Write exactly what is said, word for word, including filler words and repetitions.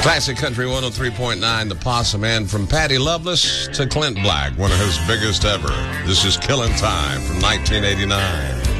Classic Country one oh three point nine, The Possum, and from Patty Loveless to Clint Black, one of his biggest ever. This is Killing Time from nineteen eighty-nine.